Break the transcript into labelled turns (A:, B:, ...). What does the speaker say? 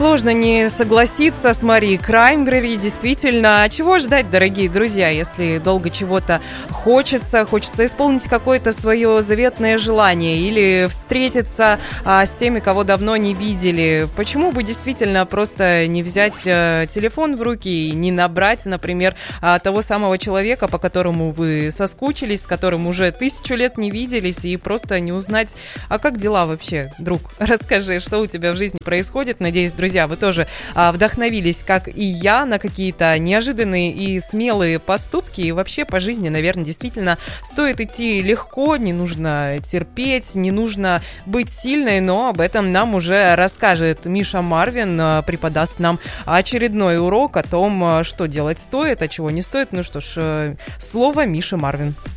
A: сложно не согласиться с Марией Краймбрери. Действительно, чего ждать, дорогие друзья, если долго чего-то хочется исполнить какое-то свое заветное желание или встретиться с теми, кого давно не видели. Почему бы действительно просто не взять телефон в руки и не набрать, например, того самого человека, по которому вы соскучились, с которым уже 1000 лет не виделись, и просто не узнать, а как дела вообще, друг? Расскажи, что у тебя в жизни происходит. Надеюсь, друзья, вы тоже вдохновились, как и я, на какие-то неожиданные и смелые поступки. И вообще по жизни, наверное, действительно стоит идти легко, не нужно терпеть, не нужно быть сильной, но об этом нам уже расскажет Миша Марвин, преподаст нам очередной урок о том, что делать стоит, а чего не стоит. Ну что ж, слово Миши Марвин.